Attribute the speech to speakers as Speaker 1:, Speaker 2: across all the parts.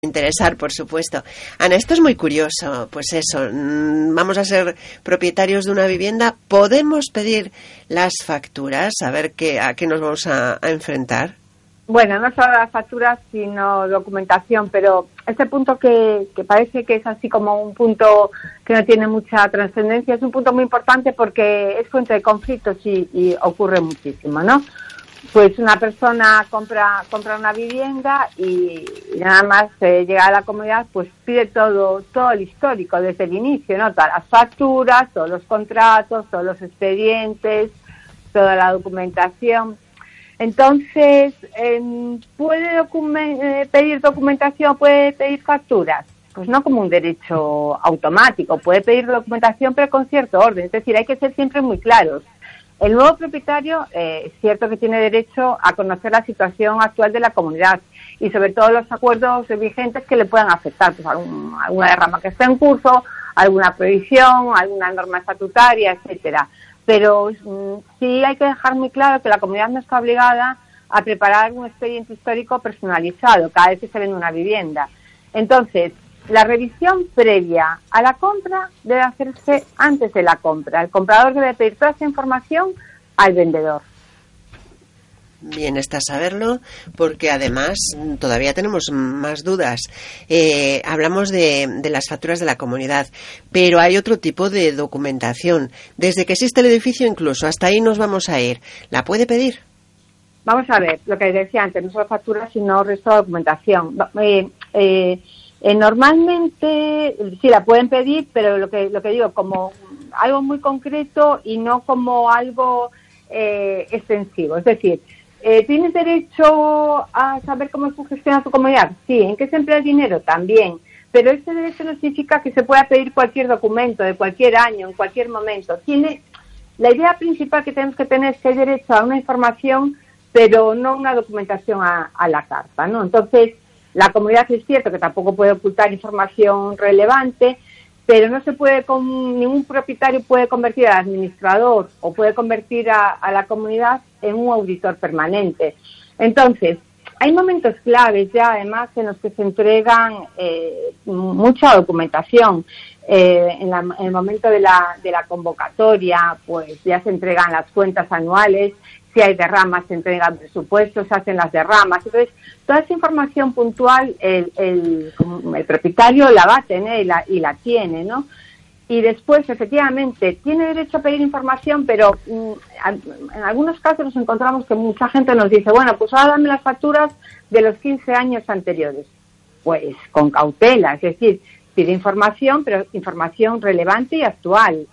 Speaker 1: Interesar, por supuesto. Ana, esto es muy curioso. Pues eso, vamos a ser propietarios de una vivienda. ¿Podemos pedir las facturas? A ver a qué nos vamos a enfrentar.
Speaker 2: Bueno, no solo las facturas, sino documentación, pero este punto que parece que es así como un punto que no tiene mucha trascendencia, es un punto muy importante porque es fuente de conflictos y ocurre muchísimo, ¿no? Pues una persona compra una vivienda y nada más llega a la comunidad, pues pide todo el histórico desde el inicio, ¿no? Todas las facturas, todos los contratos, todos los expedientes, toda la documentación. Entonces, ¿puede pedir documentación, puede pedir facturas? Pues no como un derecho automático, puede pedir documentación pero con cierto orden, es decir, hay que ser siempre muy claros. El nuevo propietario es cierto que tiene derecho a conocer la situación actual de la comunidad y sobre todo los acuerdos vigentes que le puedan afectar, pues alguna derrama que esté en curso, alguna prohibición, alguna norma estatutaria, etcétera. Pero sí hay que dejar muy claro que la comunidad no está obligada a preparar un expediente histórico personalizado cada vez que se vende una vivienda. Entonces, la revisión previa a la compra debe hacerse antes de la compra. El comprador debe pedir toda esa información al vendedor.
Speaker 1: Bien está saberlo, porque además todavía tenemos más dudas. Hablamos de las facturas de la comunidad, pero hay otro tipo de documentación. Desde que existe el edificio incluso, hasta ahí nos vamos a ir. ¿La puede pedir?
Speaker 2: Vamos a ver, lo que decía antes, no solo facturas, sino resto de documentación. Normalmente sí la pueden pedir, pero lo que digo, como algo muy concreto y no como algo extensivo. Es decir, ¿tienes derecho a saber cómo se gestiona tu comunidad? Sí. ¿En qué se emplea el dinero? También. Pero ese derecho no significa que se pueda pedir cualquier documento de cualquier año, en cualquier momento. La idea principal que tenemos que tener es que hay derecho a una información, pero no una documentación a la carta, ¿no? Entonces, la comunidad es cierto que tampoco puede ocultar información relevante, pero no se puede, ningún propietario puede convertir al administrador o puede convertir a la comunidad en un auditor permanente. Entonces, hay momentos claves ya, además, en los que se entregan mucha documentación. En el momento de la convocatoria, pues ya se entregan las cuentas anuales. Si hay derramas, se entregan presupuestos, se hacen las derramas. Entonces, toda esa información puntual el propietario la va a tener y la tiene, ¿no? Y después, efectivamente, tiene derecho a pedir información, pero en algunos casos nos encontramos que mucha gente nos dice, bueno, pues ahora dame las facturas de los 15 años anteriores. Pues con cautela, es decir, pide información, pero información relevante y actual.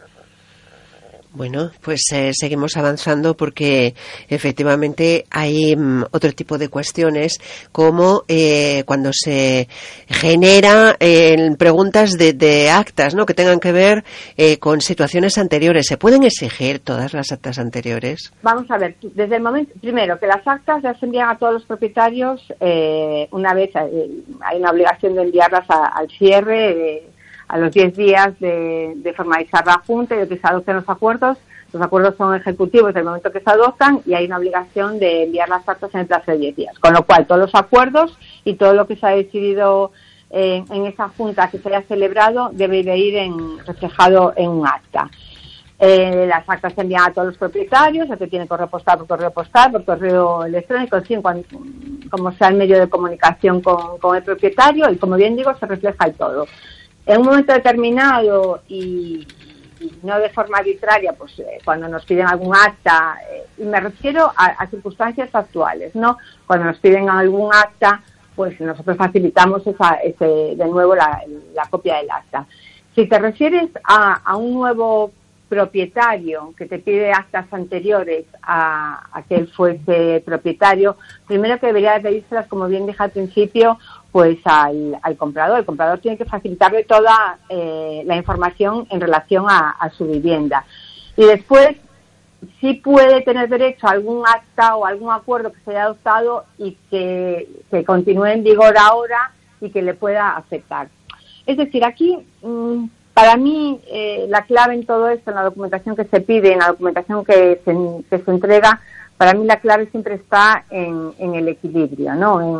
Speaker 1: Bueno, pues seguimos avanzando porque efectivamente hay otro tipo de cuestiones como cuando se genera preguntas de actas, ¿no? Que tengan que ver con situaciones anteriores. ¿Se pueden exigir todas las actas anteriores?
Speaker 2: Vamos a ver, desde el momento, primero, que las actas ya se envían a todos los propietarios una vez, hay una obligación de enviarlas al cierre, a los 10 días de formalizar la Junta y de que se adopten los acuerdos. Los acuerdos son ejecutivos desde el momento que se adoptan y hay una obligación de enviar las actas en el plazo de 10 días. Con lo cual, todos los acuerdos y todo lo que se ha decidido en esa Junta que se haya celebrado debe de ir reflejado en un acta. Las actas se envían a todos los propietarios, el que tiene correo postal, por correo electrónico, en fin, como sea el medio de comunicación con el propietario y, como bien digo, se refleja el todo. En un momento determinado y no de forma arbitraria, pues cuando nos piden algún acta, y me refiero a circunstancias actuales, ¿no? Cuando nos piden algún acta, pues nosotros facilitamos de nuevo la copia del acta. Si te refieres a un nuevo propietario que te pide actas anteriores a que él fuese propietario, primero que debería de pedírselas, como bien dije al principio, pues al comprador. El comprador tiene que facilitarle toda la información en relación a su vivienda. Y después sí puede tener derecho a algún acta o algún acuerdo que se haya adoptado y que continúe en vigor ahora y que le pueda afectar. Es decir, aquí, para mí, la clave en todo esto, en la documentación que se pide, en la documentación que se entrega, para mí la clave siempre está en el equilibrio, ¿no?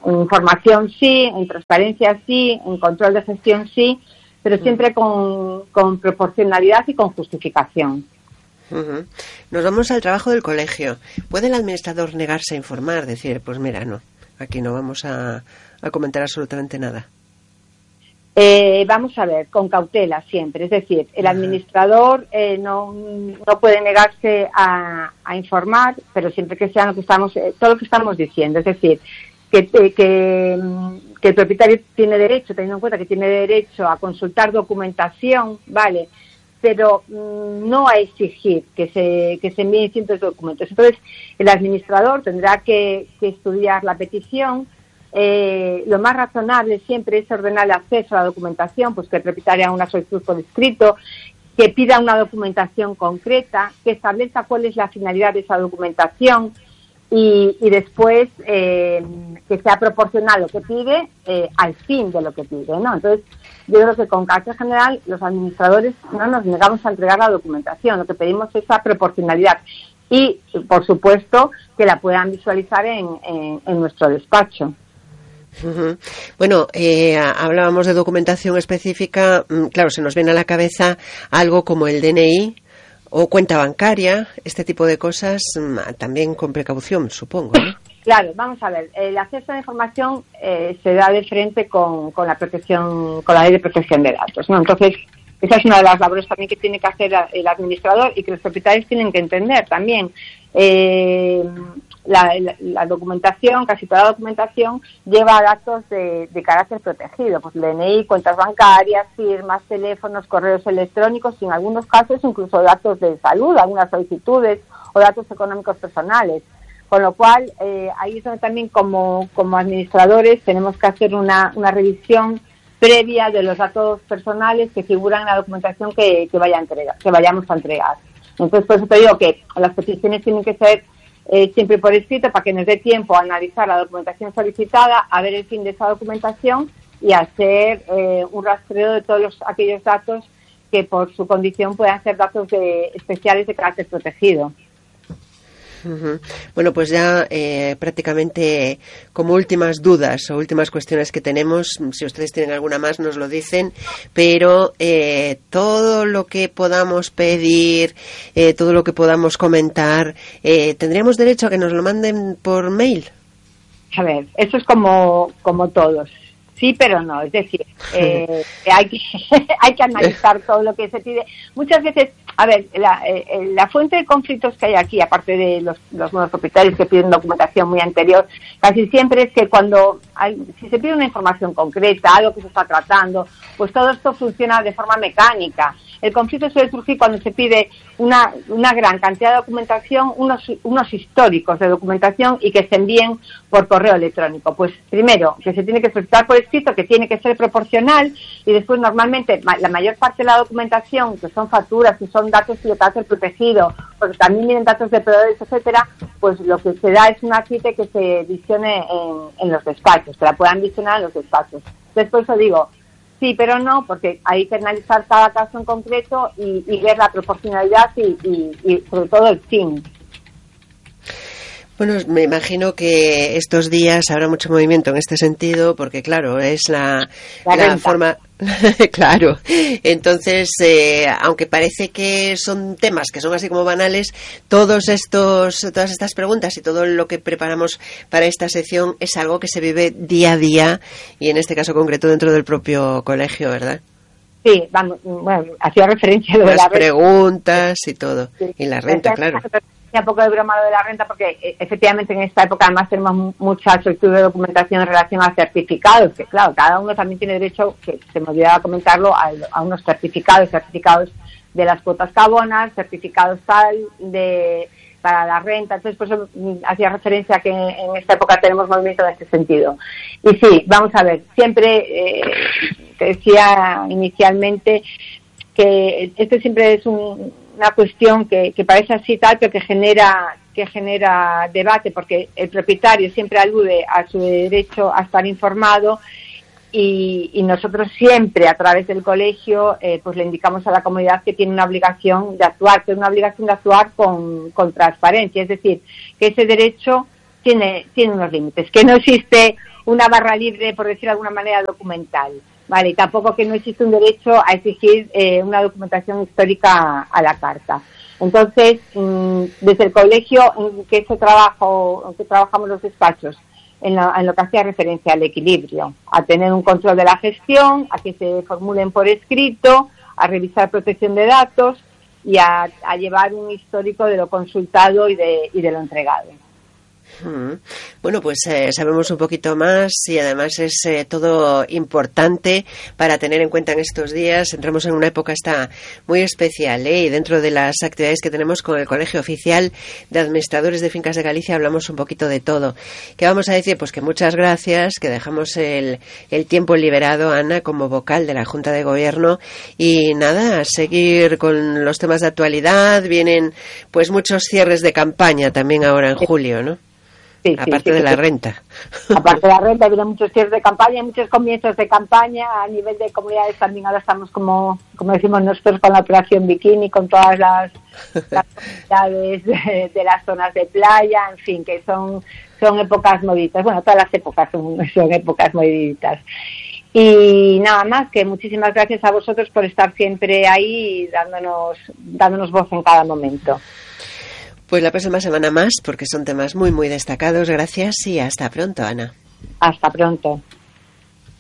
Speaker 2: información sí, en transparencia sí, en control de gestión sí, pero siempre con proporcionalidad y con justificación.
Speaker 1: Nos vamos al trabajo del colegio. ¿Puede el administrador negarse a informar? Decir, pues mira, no, aquí no vamos a comentar absolutamente nada.
Speaker 2: Vamos a ver, con cautela siempre. Es decir, el administrador no puede negarse a informar, pero siempre que sea todo lo que estamos diciendo. Es decir, que el propietario tiene derecho, teniendo en cuenta que tiene derecho a consultar documentación, ¿vale?, pero no a exigir que se envíen cientos de documentos. Entonces, el administrador tendrá que estudiar la petición. Lo más razonable siempre es ordenar el acceso a la documentación, pues que el propietario haga una solicitud por escrito, que pida una documentación concreta, que establezca cuál es la finalidad de esa documentación y después que sea proporcional lo que pide al fin de lo que pide, ¿no? Entonces, yo creo que con carácter general los administradores no nos negamos a entregar la documentación, lo que pedimos es esa proporcionalidad y, por supuesto, que la puedan visualizar en nuestro despacho.
Speaker 1: Bueno, hablábamos de documentación específica, claro, se nos viene a la cabeza algo como el DNI o cuenta bancaria, este tipo de cosas, también con precaución, supongo, ¿no?
Speaker 2: Claro, vamos a ver, el acceso a la información se da de frente con la protección, con la ley de protección de datos, ¿no? Entonces, esa es una de las labores también que tiene que hacer el administrador y que los propietarios tienen que entender también. La documentación, casi toda la documentación, lleva datos de carácter protegido, pues DNI, cuentas bancarias, firmas, teléfonos, correos electrónicos y en algunos casos incluso datos de salud, algunas solicitudes o datos económicos personales. Con lo cual, ahí es donde también como administradores tenemos que hacer una revisión previa de los datos personales que figuran en la documentación que vayamos a entregar. Entonces, por eso te digo que las peticiones tienen que ser siempre por escrito para que nos dé tiempo a analizar la documentación solicitada, a ver el fin de esa documentación y hacer un rastreo de todos aquellos datos que por su condición puedan ser datos especiales de carácter protegido.
Speaker 1: Bueno, pues ya prácticamente como últimas dudas o últimas cuestiones que tenemos, si ustedes tienen alguna más nos lo dicen, pero todo lo que podamos pedir, todo lo que podamos comentar, ¿tendríamos derecho a que nos lo manden por mail?
Speaker 2: A ver, eso es como todos. Sí, pero no. Es decir, hay que analizar todo lo que se pide. Muchas veces, a ver, la fuente de conflictos que hay aquí, aparte de los nuevos propietarios que piden documentación muy anterior, casi siempre es que si se pide una información concreta, algo que se está tratando, pues todo esto funciona de forma mecánica. El conflicto suele surgir cuando se pide una gran cantidad de documentación, unos históricos de documentación y que se envíen por correo electrónico. Pues primero, que se tiene que solicitar por escrito, que tiene que ser proporcional y después normalmente la mayor parte de la documentación, que son facturas, que son datos de carácter protegido, porque también vienen datos de proveedores, etcétera, pues lo que se da es una cita que se visione en los despachos, que la puedan visionar en los despachos. Después os digo, sí, pero no, porque hay que analizar cada caso en concreto y ver la proporcionalidad y sobre todo el fin.
Speaker 1: Bueno, me imagino que estos días habrá mucho movimiento en este sentido, porque claro, es la forma... Claro, entonces, aunque parece que son temas que son así como banales, todas estas preguntas y todo lo que preparamos para esta sección es algo que se vive día a día y en este caso concreto dentro del propio colegio, ¿verdad?
Speaker 2: Sí, vamos, bueno, hacía referencia a lo de las
Speaker 1: preguntas y todo, sí. Y la renta, claro.
Speaker 2: Un poco de broma lo de la renta porque efectivamente en esta época además tenemos mucha solicitud de documentación en relación a certificados, que claro, cada uno también tiene derecho, que se me olvidaba comentarlo, a unos certificados de las cuotas carbonas, certificados para la renta. Entonces por eso hacía referencia a que en esta época tenemos movimiento en este sentido. Y sí, vamos a ver, siempre te decía inicialmente que esto siempre es una cuestión que parece así tal, pero que genera debate, porque el propietario siempre alude a su derecho a estar informado y nosotros siempre a través del colegio pues le indicamos a la comunidad que tiene una obligación de actuar, con transparencia, es decir, que ese derecho tiene unos límites, que no existe una barra libre, por decirlo de alguna manera, documental. Vale, y tampoco que no existe un derecho a exigir una documentación histórica a la carta. Entonces, desde el colegio en que trabajamos los despachos, en lo que hacía referencia al equilibrio, a tener un control de la gestión, a que se formulen por escrito, a revisar protección de datos y a llevar un histórico de lo consultado y de lo entregado.
Speaker 1: Bueno, pues sabemos un poquito más y además es todo importante para tener en cuenta en estos días. Entramos en una época muy especial, y dentro de las actividades que tenemos con el Colegio Oficial de Administradores de Fincas de Galicia hablamos un poquito de todo. ¿Qué vamos a decir? Pues que muchas gracias, que dejamos el tiempo liberado, Ana, como vocal de la Junta de Gobierno, y nada, a seguir con los temas de actualidad. Vienen pues muchos cierres de campaña también ahora en julio, ¿no?
Speaker 2: Sí,
Speaker 1: aparte de la renta.
Speaker 2: Aparte de la renta, vienen muchos cierres de campaña, muchos comienzos de campaña. A nivel de comunidades también ahora estamos, como decimos nosotros, con la operación Bikini, con todas las comunidades de las zonas de playa, en fin, que son épocas moviditas. Bueno, todas las épocas son épocas moviditas. Y nada más, que muchísimas gracias a vosotros por estar siempre ahí dándonos voz en cada momento.
Speaker 1: Pues la próxima semana más, porque son temas muy, muy destacados. Gracias y hasta pronto, Ana.
Speaker 2: Hasta pronto.